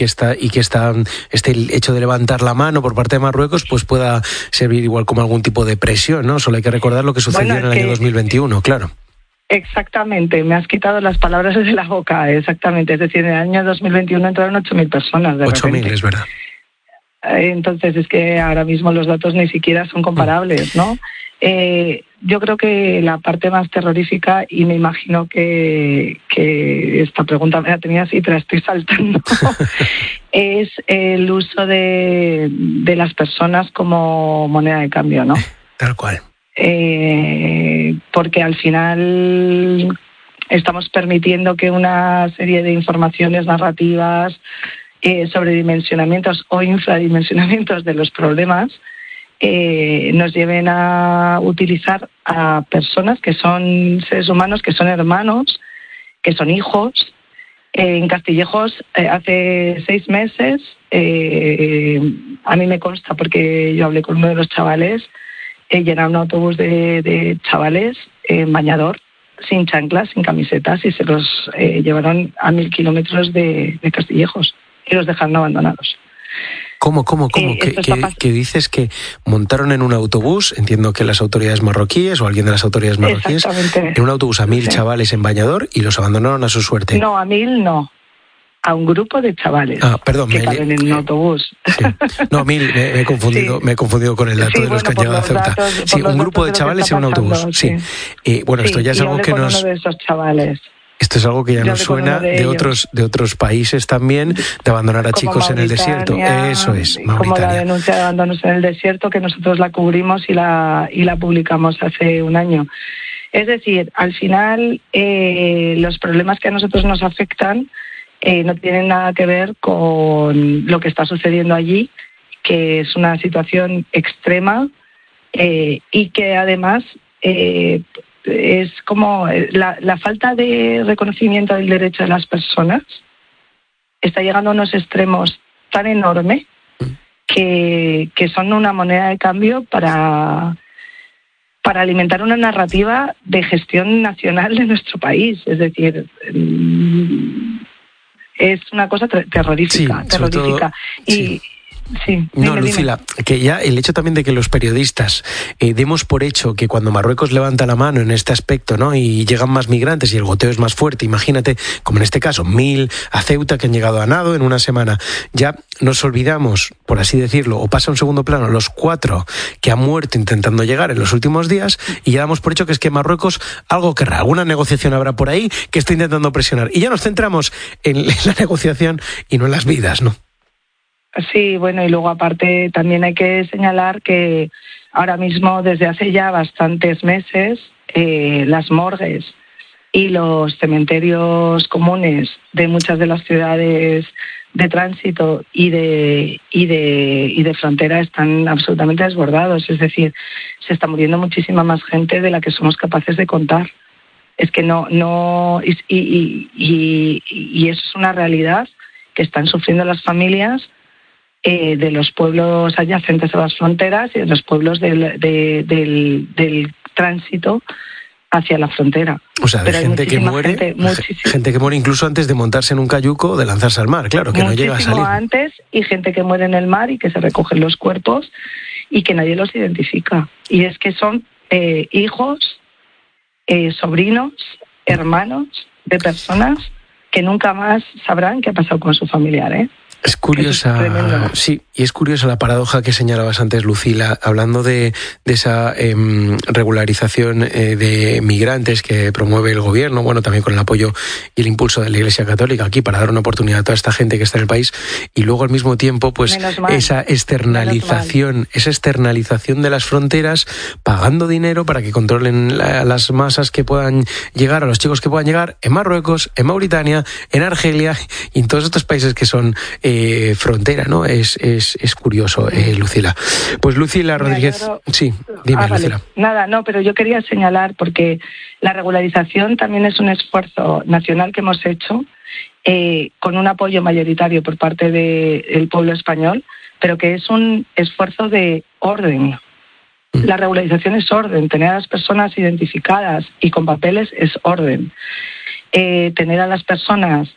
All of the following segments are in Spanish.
este hecho de levantar la mano por parte de Marruecos pues pueda servir igual como algún tipo de presión, ¿no? Solo hay que recordar lo que sucedió en el año 2021, claro. Exactamente, me has quitado las palabras de la boca, exactamente. Es decir, en el año 2021 entraron 8.000 personas. 8.000, es verdad. Entonces es que ahora mismo los datos ni siquiera son comparables, ¿no? Yo creo que la parte más terrorífica, y me imagino que esta pregunta me la tenías y te la estoy saltando, es el uso de las personas como moneda de cambio, ¿no? Tal cual. Porque al final estamos permitiendo que una serie de informaciones narrativas sobredimensionamientos o infradimensionamientos de los problemas nos lleven a utilizar a personas que son seres humanos, que son hermanos, que son hijos. En Castillejos, hace 6 meses, a mí me consta, porque yo hablé con uno de los chavales, llenaba un autobús de chavales en bañador, sin chanclas, sin camisetas, y se los llevaron a 1.000 kilómetros de Castillejos y los dejaron abandonados. ¿Cómo? ¿Qué dices que montaron en un autobús? Entiendo que las autoridades marroquíes o alguien de las autoridades marroquíes, en un autobús a 1.000 chavales en bañador y los abandonaron a su suerte. No, a 1.000 no. A un grupo de chavales que caben en un autobús. Sí. No, 1.000, me he confundido con el dato de los que han llegado a Ceuta. Sí, un grupo de chavales en un autobús. Sí. Bueno, esto ya es algo que nos... uno de esos chavales. Esto es algo que ya nos suena de otros países también, de abandonar a chicos en el desierto. Eso es, Mauritania. Como la denuncia de abandonos en el desierto, que nosotros la cubrimos y la publicamos hace un año. Es decir, al final los problemas que a nosotros nos afectan no tienen nada que ver con lo que está sucediendo allí, que es una situación extrema y que además... es como la falta de reconocimiento del derecho de las personas está llegando a unos extremos tan enormes que son una moneda de cambio para alimentar una narrativa de gestión nacional de nuestro país. Es decir, es una cosa terrorífica. Sí. Sí, Lucila, que ya el hecho también de que los periodistas demos por hecho que cuando Marruecos levanta la mano en este aspecto, ¿no?, y llegan más migrantes y el goteo es más fuerte, imagínate, como en este caso, 1.000 a Ceuta que han llegado a nado en una semana, ya nos olvidamos, por así decirlo, o pasa a un segundo plano, los 4 que han muerto intentando llegar en los últimos días, y ya damos por hecho que es que Marruecos algo querrá, alguna negociación habrá por ahí que está intentando presionar, y ya nos centramos en la negociación y no en las vidas, ¿no? Sí, bueno, y luego aparte también hay que señalar que ahora mismo, desde hace ya bastantes meses, las morgues y los cementerios comunes de muchas de las ciudades de tránsito y de frontera están absolutamente desbordados. Es decir, se está muriendo muchísima más gente de la que somos capaces de contar. Es que y eso es una realidad que están sufriendo las familias de los pueblos adyacentes a las fronteras y de los pueblos del tránsito hacia la frontera. O sea, de gente que muere, gente que muere incluso antes de montarse en un cayuco o de lanzarse al mar, claro, que no llega a salir. Muchísimo antes, y gente que muere en el mar y que se recogen los cuerpos y que nadie los identifica. Y es que son hijos, sobrinos, hermanos de personas que nunca más sabrán qué ha pasado con su familiar, ¿eh? Es curiosa, sí, y es curiosa la paradoja que señalabas antes, Lucila, hablando de esa regularización de migrantes que promueve el gobierno, bueno, también con el apoyo y el impulso de la Iglesia Católica aquí para dar una oportunidad a toda esta gente que está en el país, y luego al mismo tiempo, pues esa externalización de las fronteras, pagando dinero para que controlen las masas que puedan llegar, a los chicos que puedan llegar en Marruecos, en Mauritania, en Argelia y en todos estos países que son frontera, ¿no? Es curioso, Lucila. Pues Lucila Rodríguez, sí, dime, Lucila. Nada, no, pero yo quería señalar, porque la regularización también es un esfuerzo nacional que hemos hecho con un apoyo mayoritario por parte del pueblo español, pero que es un esfuerzo de orden. La regularización es orden, tener a las personas identificadas y con papeles es orden. Tener a las personas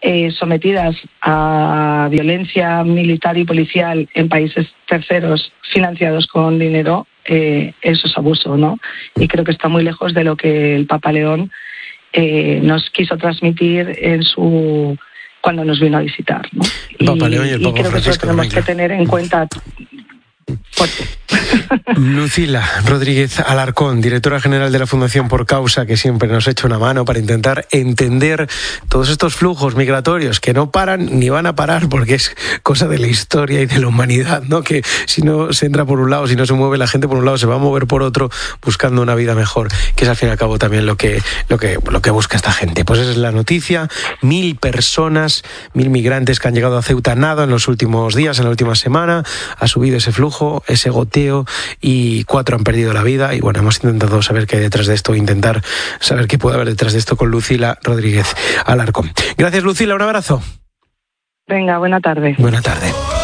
sometidas a violencia militar y policial en países terceros financiados con dinero, eso es abuso, ¿no? Y creo que está muy lejos de lo que el Papa León nos quiso transmitir cuando nos vino a visitar, ¿no? Papa León y el Papa creo Francisco, que eso tenemos que tener en cuenta. Fuerte. Lucila Rodríguez Alarcón, directora general de la Fundación Por Causa, que siempre nos echa una mano para intentar entender todos estos flujos migratorios que no paran ni van a parar, porque es cosa de la historia y de la humanidad, ¿no? Que si no se entra por un lado, si no se mueve la gente por un lado, se va a mover por otro buscando una vida mejor, que es al fin y al cabo también lo que busca esta gente. Pues esa es la noticia. 1.000 personas, 1.000 migrantes que han llegado a Ceuta nado en los últimos días, en la última semana. Ha subido ese flujo, ese goteo, y 4 han perdido la vida. Y bueno, hemos intentado saber qué hay detrás de esto, intentar saber qué puede haber detrás de esto con Lucila Rodríguez Alarcón. Gracias, Lucila, un abrazo. Venga, buena tarde. Buena tarde.